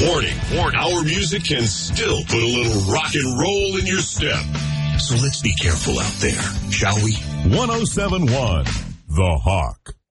Warning. Our music can still put a little rock and roll in your step. So let's be careful out there, shall we? 107.1 The Hawk.